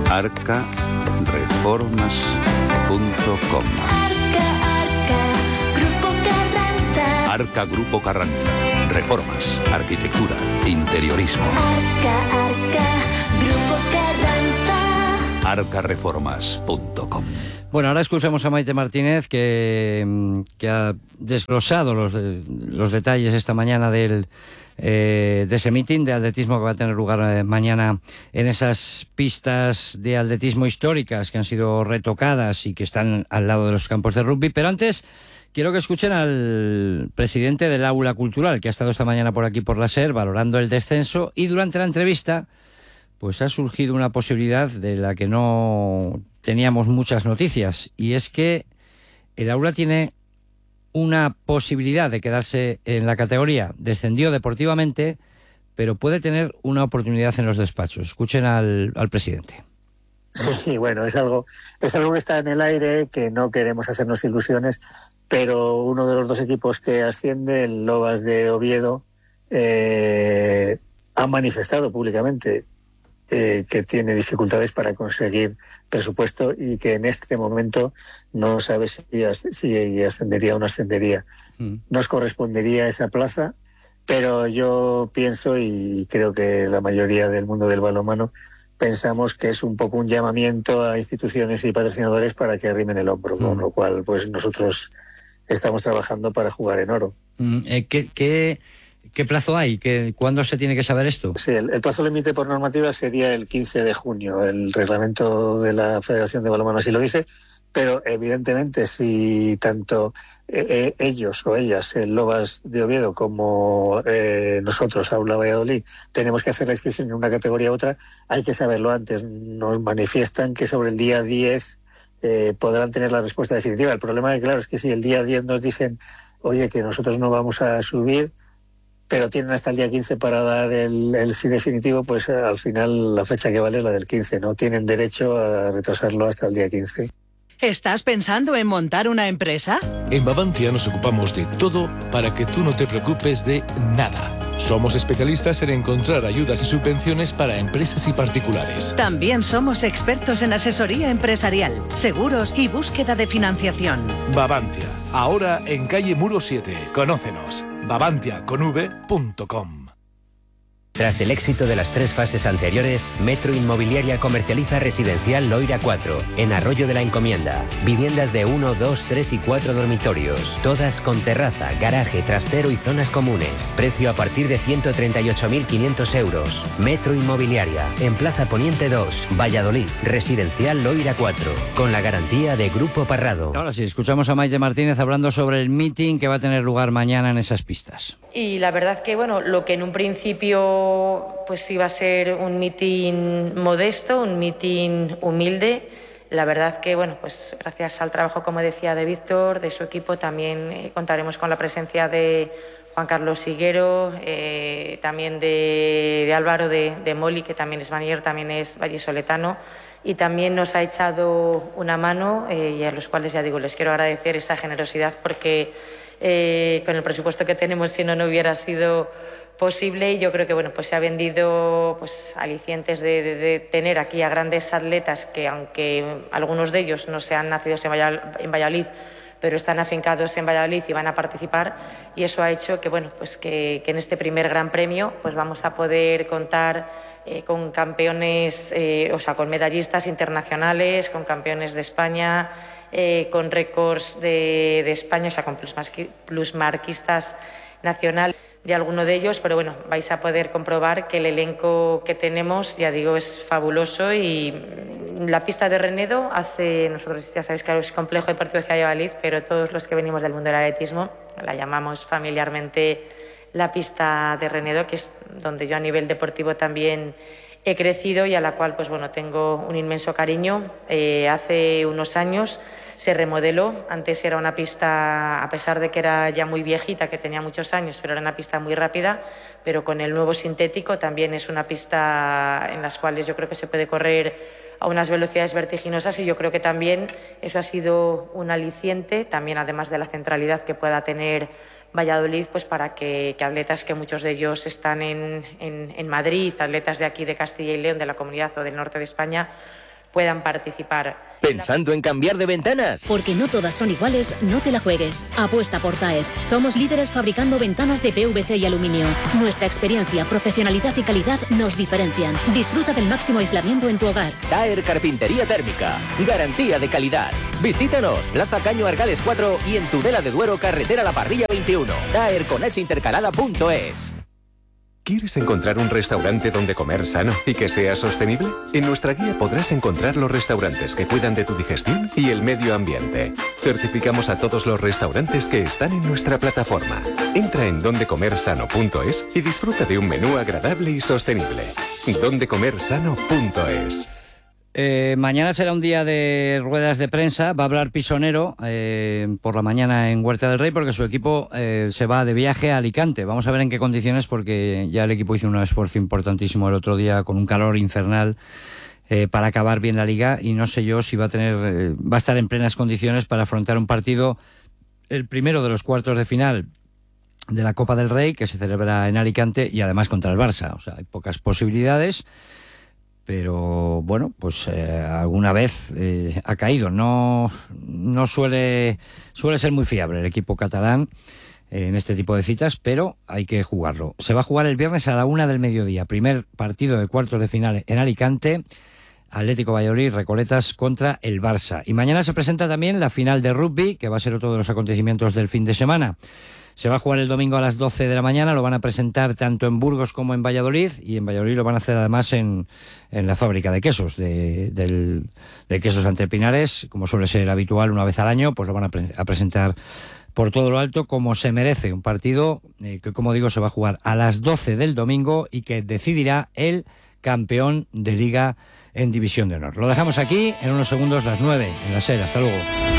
arcareformas.com. Grupo Carranza. Arca Grupo Carranza. Reformas, arquitectura, interiorismo. Grupo Carranza. arcareformas.com. Bueno, ahora escuchamos a Maite Martínez que ha desglosado los detalles esta mañana de ese meeting de atletismo que va a tener lugar mañana en esas pistas de atletismo históricas que han sido retocadas y que están al lado de los campos de rugby. Pero antes quiero que escuchen al presidente del Aula Cultural, que ha estado esta mañana por aquí por la SER valorando el descenso, y durante la entrevista pues ha surgido una posibilidad de la que no teníamos muchas noticias, y es que el Aula tiene una posibilidad de quedarse en la categoría. Descendió deportivamente, pero puede tener una oportunidad en los despachos. Escuchen al presidente. Sí, bueno, es algo que está en el aire, que no queremos hacernos ilusiones, pero uno de los dos equipos que asciende, el Lobas de Oviedo, ha manifestado públicamente que tiene dificultades para conseguir presupuesto y que en este momento no sabe si ascendería o no ascendería. Nos correspondería esa plaza, pero yo pienso, y creo que la mayoría del mundo del balonmano pensamos, que es un poco un llamamiento a instituciones y patrocinadores para que arrimen el hombro, con lo cual pues nosotros estamos trabajando para jugar en oro. ¿Qué plazo hay? ¿Cuándo se tiene que saber esto? Sí, el plazo límite por normativa sería el 15 de junio. El reglamento de la Federación de Balonmano así lo dice, pero evidentemente si tanto ellos o ellas, el Lobas de Oviedo, como nosotros, Aula Valladolid, tenemos que hacer la inscripción en una categoría u otra, hay que saberlo antes. Nos manifiestan que sobre el día 10 podrán tener la respuesta definitiva. El problema, claro, es que si el día 10 nos dicen, oye, que nosotros no vamos a subir, pero tienen hasta el día 15 para dar el sí definitivo, pues al final la fecha que vale es la del 15, ¿no? Tienen derecho a retrasarlo hasta el día 15. ¿Estás pensando en montar una empresa? En Bavantia nos ocupamos de todo para que tú no te preocupes de nada. Somos especialistas en encontrar ayudas y subvenciones para empresas y particulares. También somos expertos en asesoría empresarial, seguros y búsqueda de financiación. Bavantia, ahora en calle Muro 7. Conócenos. bavantiaconv.com. Tras el éxito de las 3 fases anteriores, Metro Inmobiliaria comercializa Residencial Loira 4, en Arroyo de la Encomienda. Viviendas de 1, 2, 3 y 4 dormitorios, todas con terraza, garaje, trastero y zonas comunes. Precio a partir de 138.500 euros. Metro Inmobiliaria, en Plaza Poniente 2, Valladolid. Residencial Loira 4, con la garantía de Grupo Parrado. Ahora sí, escuchamos a Maite Martínez hablando sobre el meeting que va a tener lugar mañana en esas pistas. Y la verdad que, bueno, lo que en un principio pues iba a ser un mitin modesto, un mitin humilde, la verdad que, bueno, pues gracias al trabajo, como decía, de Víctor, de su equipo, también contaremos con la presencia de Juan Carlos Higuero, también de Álvaro de Moli, que también es manager, también es vallisoletano, y también nos ha echado una mano, y a los cuales, ya digo, les quiero agradecer esa generosidad, porque con el presupuesto que tenemos, si no hubiera sido posible, y yo creo que, bueno, pues se ha vendido pues alicientes de tener aquí a grandes atletas que, aunque algunos de ellos no sean nacidos en Valladolid, pero están afincados en Valladolid y van a participar, y eso ha hecho que, bueno, pues que en este primer Gran Premio pues vamos a poder contar con campeones, con medallistas internacionales, con campeones de España, con récords de España, con plusmarquistas nacionales de alguno de ellos, pero bueno, vais a poder comprobar que el elenco que tenemos, ya digo, es fabuloso. Y la pista de Renedo nosotros ya sabéis que es Complejo Deportivo de Valladolid, pero todos los que venimos del mundo del atletismo la llamamos familiarmente la pista de Renedo, que es donde yo a nivel deportivo también he crecido y a la cual, pues bueno, tengo un inmenso cariño. Hace unos años se remodeló. Antes era una pista, a pesar de que era ya muy viejita, que tenía muchos años, pero era una pista muy rápida, pero con el nuevo sintético también es una pista en las cuales yo creo que se puede correr a unas velocidades vertiginosas, y yo creo que también eso ha sido un aliciente, también además de la centralidad que pueda tener Valladolid, pues para que atletas, que muchos de ellos están en Madrid, atletas de aquí de Castilla y León, de la comunidad o del norte de España, puedan participar. ¿Pensando en cambiar de ventanas? Porque no todas son iguales, no te la juegues. Apuesta por Taer. Somos líderes fabricando ventanas de PVC y aluminio. Nuestra experiencia, profesionalidad y calidad nos diferencian. Disfruta del máximo aislamiento en tu hogar. Taer Carpintería Térmica. Garantía de calidad. Visítanos. Plaza Caño Argales 4 y en Tudela de Duero, carretera La Parrilla 21. taerconhintercalada.es. ¿Quieres encontrar un restaurante donde comer sano y que sea sostenible? En nuestra guía podrás encontrar los restaurantes que cuidan de tu digestión y el medio ambiente. Certificamos a todos los restaurantes que están en nuestra plataforma. Entra en dondecomersano.es y disfruta de un menú agradable y sostenible. dondecomersano.es. Mañana será un día de ruedas de prensa. Va a hablar Pisonero por la mañana en Huerta del Rey porque su equipo se va de viaje a Alicante. Vamos a ver en qué condiciones, porque ya el equipo hizo un esfuerzo importantísimo el otro día con un calor infernal para acabar bien la liga, y no sé yo si va a estar en plenas condiciones para afrontar un partido, el primero de los cuartos de final de la Copa del Rey, que se celebra en Alicante, y además contra el Barça. O sea, hay pocas posibilidades. Pero bueno, pues alguna vez ha caído. No suele ser muy fiable el equipo catalán en este tipo de citas, pero hay que jugarlo. Se va a jugar el viernes a la 1 del mediodía. Primer partido de cuartos de final en Alicante. Atlético Valladolid, Recoletas contra el Barça. Y mañana se presenta también la final de rugby, que va a ser otro de los acontecimientos del fin de semana. Se va a jugar el domingo a las 12 de la mañana, lo van a presentar tanto en Burgos como en Valladolid, y en Valladolid lo van a hacer además en la fábrica de quesos, de quesos Entre Pinares, como suele ser habitual una vez al año, pues lo van a presentar por todo lo alto, como se merece. Un partido que, como digo, se va a jugar a las 12 del domingo y que decidirá el campeón de Liga en División de Honor. Lo dejamos aquí, en unos segundos las 9 en la SER. Hasta luego.